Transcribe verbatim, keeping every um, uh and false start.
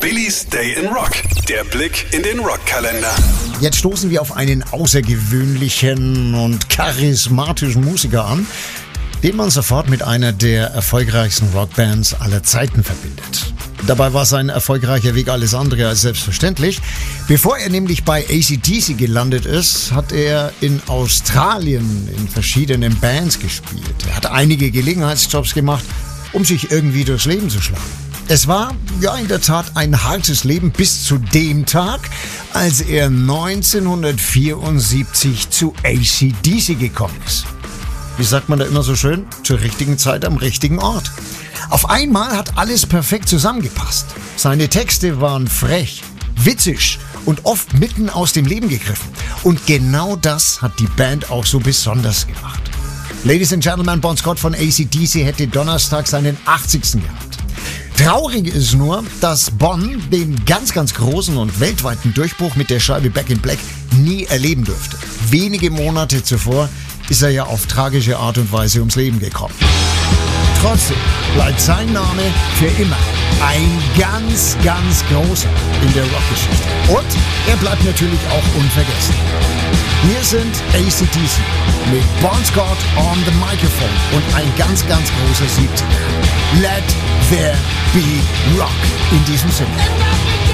Billys Day in Rock. Der Blick in den Rockkalender. Jetzt stoßen wir auf einen außergewöhnlichen und charismatischen Musiker an, den man sofort mit einer der erfolgreichsten Rockbands aller Zeiten verbindet. Dabei war sein erfolgreicher Weg alles andere als selbstverständlich. Bevor er nämlich bei A C D C gelandet ist, hat er in Australien in verschiedenen Bands gespielt. Er hat einige Gelegenheitsjobs gemacht, um sich irgendwie durchs Leben zu schlagen. Es war ja in der Tat ein hartes Leben bis zu dem Tag, als er neunzehnhundertvierundsiebzig zu A C D C gekommen ist. Wie sagt man da immer so schön? Zur richtigen Zeit am richtigen Ort. Auf einmal hat alles perfekt zusammengepasst. Seine Texte waren frech, witzig und oft mitten aus dem Leben gegriffen. Und genau das hat die Band auch so besonders gemacht. Ladies and Gentlemen, Bon Scott von A C D C hätte Donnerstag seinen achtzigsten gehabt. Traurig ist nur, dass Bon den ganz, ganz großen und weltweiten Durchbruch mit der Scheibe Back in Black nie erleben durfte. Wenige Monate zuvor ist er ja auf tragische Art und Weise ums Leben gekommen. Trotzdem bleibt sein Name für immer ein ganz, ganz großer in der Rockgeschichte. Und er bleibt natürlich auch unvergessen. Hier sind A C D C mit Bon Scott on the Microphone und ein ganz, ganz großer Siebziger. Let there be rock in diesem Sinne.